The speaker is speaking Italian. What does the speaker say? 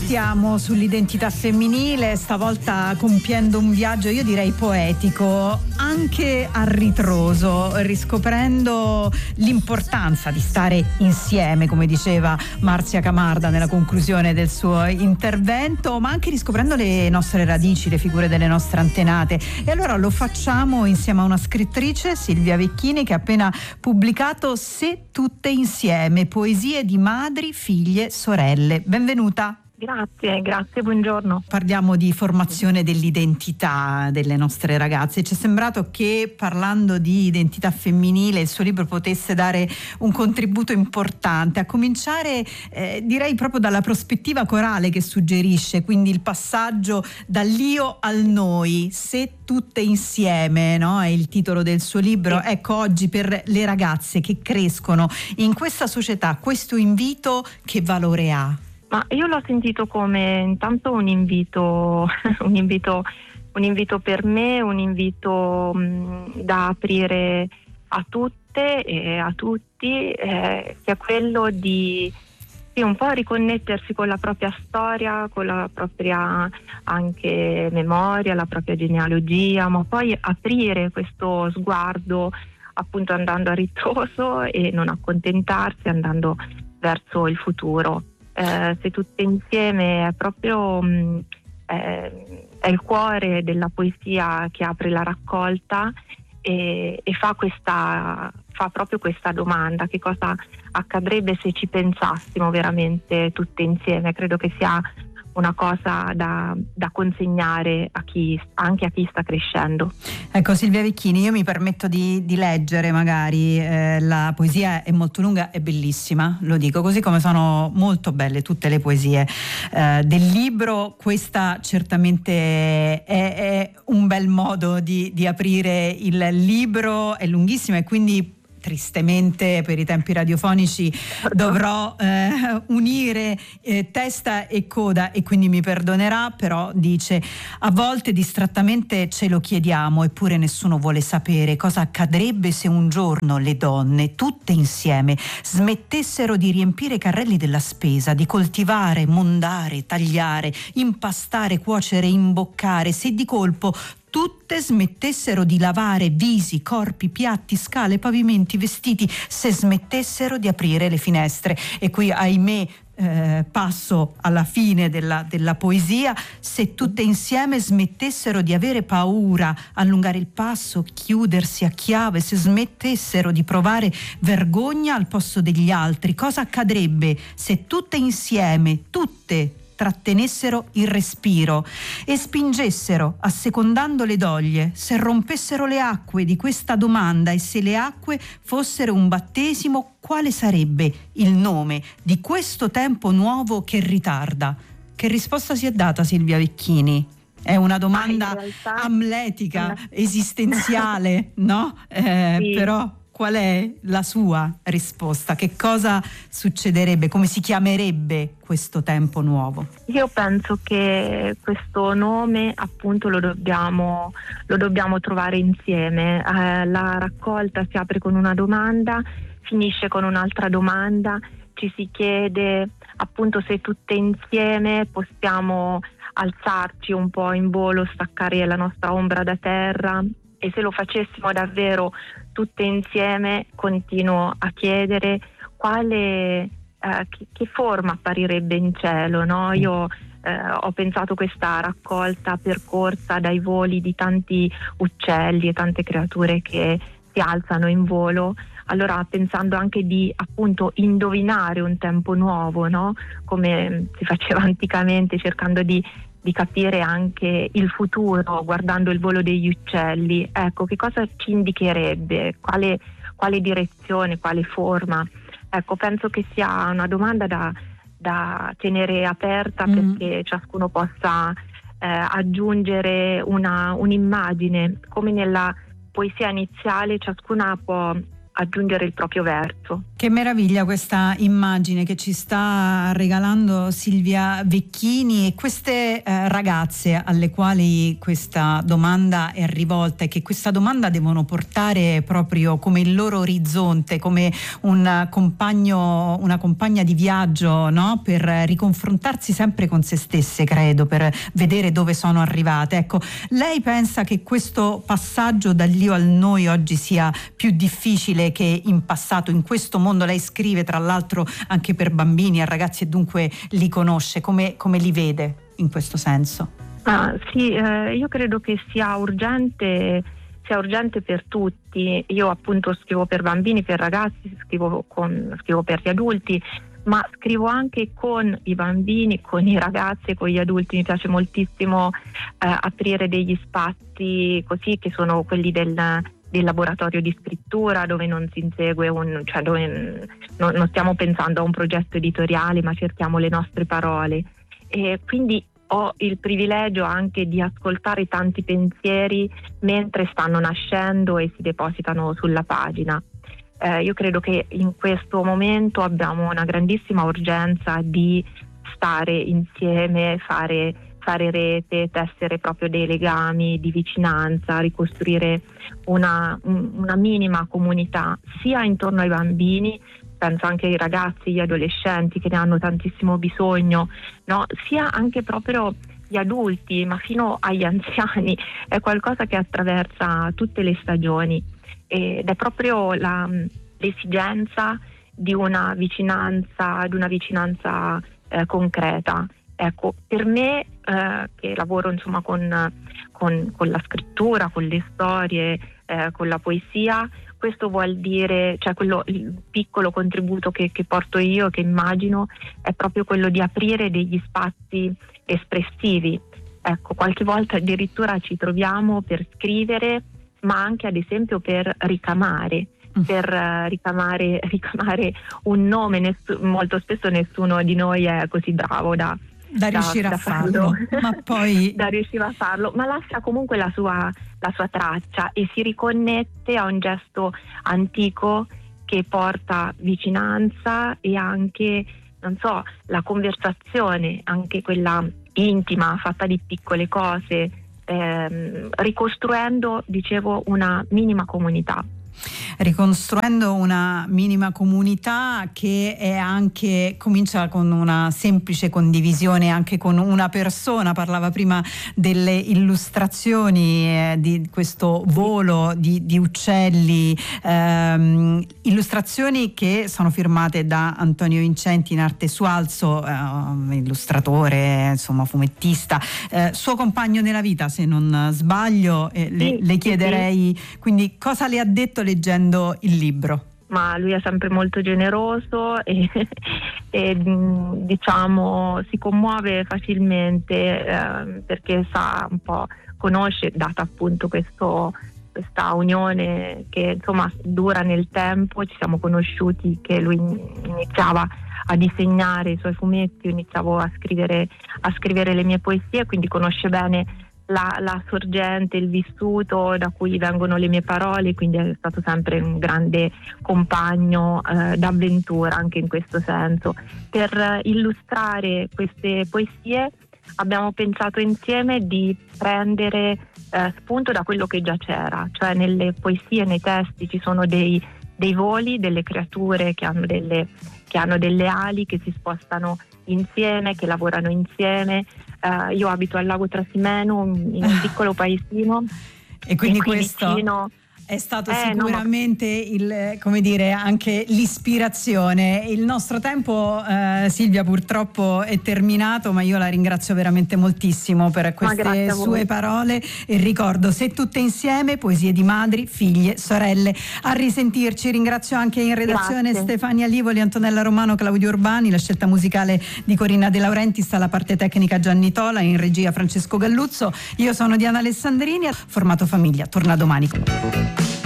Stiamo sull'identità femminile, stavolta compiendo un viaggio, io direi poetico, anche a ritroso, riscoprendo l'importanza di stare insieme, come diceva Marzia Camarda nella conclusione del suo intervento, ma anche riscoprendo le nostre radici, le figure delle nostre antenate. E allora lo facciamo insieme a una scrittrice, Silvia Vecchini, che ha appena pubblicato Se tutte insieme, poesie di madri, figlie, sorelle. Benvenuta. Grazie, buongiorno. Parliamo di formazione dell'identità delle nostre ragazze. Ci è sembrato che, parlando di identità femminile, il suo libro potesse dare un contributo importante, a cominciare direi proprio dalla prospettiva corale che suggerisce, quindi il passaggio dall'io al noi, se tutte insieme, no? È il titolo del suo libro. Sì. Ecco, oggi per le ragazze che crescono in questa società, questo invito che valore ha? Ma io l'ho sentito come intanto un invito per me, un invito da aprire a tutte e a tutti, che è quello di un po' riconnettersi con la propria storia, con la propria anche memoria, la propria genealogia, ma poi aprire questo sguardo appunto andando a ritroso e non accontentarsi, andando verso il futuro. Se tutte insieme è proprio è il cuore della poesia che apre la raccolta e fa proprio questa domanda: che cosa accadrebbe se ci pensassimo veramente tutte insieme? Credo che sia una cosa da consegnare anche a chi sta crescendo. Ecco, Silvia Vecchini, io mi permetto di leggere magari, la poesia è molto lunga e bellissima, lo dico, così come sono molto belle tutte le poesie del libro. Questa certamente è un bel modo di aprire il libro, è lunghissima e quindi tristemente per i tempi radiofonici dovrò unire testa e coda, e quindi mi perdonerà, però dice: a volte distrattamente ce lo chiediamo, eppure nessuno vuole sapere cosa accadrebbe se un giorno le donne tutte insieme smettessero di riempire i carrelli della spesa, di coltivare, mondare, tagliare, impastare, cuocere, imboccare, se di colpo tutte smettessero di lavare visi, corpi, piatti, scale, pavimenti, vestiti, se smettessero di aprire le finestre. E qui, ahimè, passo alla fine della poesia: se tutte insieme smettessero di avere paura, allungare il passo, chiudersi a chiave, se smettessero di provare vergogna al posto degli altri, cosa accadrebbe se tutte insieme, tutte, trattenessero il respiro e spingessero assecondando le doglie, se rompessero le acque di questa domanda, e se le acque fossero un battesimo, quale sarebbe il nome di questo tempo nuovo che ritarda? Che risposta si è data, Silvia Vecchini? È una domanda amletica, esistenziale, no? Sì. Però qual è la sua risposta? Che cosa succederebbe? Come si chiamerebbe questo tempo nuovo? Io penso che questo nome appunto lo dobbiamo trovare insieme. La raccolta si apre con una domanda, finisce con un'altra domanda, ci si chiede appunto se tutte insieme possiamo alzarci un po' in volo, staccare la nostra ombra da terra, e se lo facessimo davvero tutte insieme, continuo a chiedere che forma apparirebbe in cielo, no? Io ho pensato questa raccolta percorsa dai voli di tanti uccelli e tante creature che si alzano in volo. Allora, pensando anche di appunto indovinare un tempo nuovo, no? Come si faceva anticamente, cercando di capire anche il futuro guardando il volo degli uccelli. Ecco, che cosa ci indicherebbe, quale direzione, quale forma? Ecco, penso che sia una domanda da tenere aperta, perché ciascuno possa aggiungere un'immagine. Come nella poesia iniziale, ciascuna può aggiungere il proprio verso. Che meraviglia questa immagine che ci sta regalando Silvia Vecchini, e queste ragazze alle quali questa domanda è rivolta e che questa domanda devono portare proprio come il loro orizzonte, come un compagno, una compagna di viaggio, no? Per riconfrontarsi sempre con se stesse, credo, per vedere dove sono arrivate. Ecco, lei pensa che questo passaggio dall'io al noi oggi sia più difficile che in passato, in questo mondo? Lei scrive tra l'altro anche per bambini e ragazzi e dunque li conosce, come li vede in questo senso? Sì, io credo che sia urgente per tutti. Io appunto scrivo per bambini, per ragazzi, scrivo per gli adulti, ma scrivo anche con i bambini, con i ragazzi e con gli adulti. Mi piace moltissimo aprire degli spazi così, che sono quelli del laboratorio di scrittura, dove non si insegue dove non stiamo pensando a un progetto editoriale, ma cerchiamo le nostre parole, e quindi ho il privilegio anche di ascoltare tanti pensieri mentre stanno nascendo e si depositano sulla pagina. Io credo che in questo momento abbiamo una grandissima urgenza di stare insieme, fare rete, tessere proprio dei legami di vicinanza, ricostruire una minima comunità, sia intorno ai bambini, penso anche ai ragazzi, agli adolescenti che ne hanno tantissimo bisogno, no? Sia anche proprio gli adulti, ma fino agli anziani. È qualcosa che attraversa tutte le stagioni ed è proprio l'esigenza di una vicinanza, concreta. Ecco, per me che lavoro insomma con la scrittura, con le storie, con la poesia, questo vuol dire, il piccolo contributo che porto io, che immagino, è proprio quello di aprire degli spazi espressivi. Ecco, qualche volta addirittura ci troviamo per scrivere, ma anche ad esempio per ricamare un nome. Molto spesso nessuno di noi è così bravo da riuscire a farlo, ma poi da riuscire a farlo, ma lascia comunque la sua traccia e si riconnette a un gesto antico che porta vicinanza e anche, la conversazione, anche quella intima, fatta di piccole cose, ricostruendo, dicevo, una minima comunità. Ricostruendo una minima comunità che è anche, comincia con una semplice condivisione anche con una persona. Parlava prima delle illustrazioni di questo volo di uccelli, illustrazioni che sono firmate da Antonio Vincenti in arte Sualzo, illustratore, insomma fumettista, suo compagno nella vita se non sbaglio. Le chiederei quindi cosa le ha detto leggendo il libro. Ma lui è sempre molto generoso e diciamo si commuove facilmente, perché sa un po', conosce, data appunto questa unione che insomma dura nel tempo. Ci siamo conosciuti che lui iniziava a disegnare i suoi fumetti, io iniziavo a scrivere le mie poesie, quindi conosce bene la sorgente, il vissuto da cui vengono le mie parole, quindi è stato sempre un grande compagno d'avventura anche in questo senso. Per illustrare queste poesie abbiamo pensato insieme di prendere spunto da quello che già c'era, cioè nelle poesie, nei testi ci sono dei voli, delle creature che hanno delle ali, che si spostano insieme, che lavorano insieme. Io abito al lago Trasimeno, in un piccolo paesino, e quindi questo vicino è stato sicuramente anche l'ispirazione. Il nostro tempo, Silvia, purtroppo è terminato, ma io la ringrazio veramente moltissimo per queste sue parole e ricordo Se tutte insieme, poesie di madri, figlie, sorelle. A risentirci. Ringrazio anche in redazione Stefania Livoli, Antonella Romano, Claudio Urbani, la scelta musicale di Corinna De Laurentiis, alla parte tecnica Gianni Tola, in regia Francesco Galluzzo. Io sono Diana Alessandrini, formato Famiglia torna domani.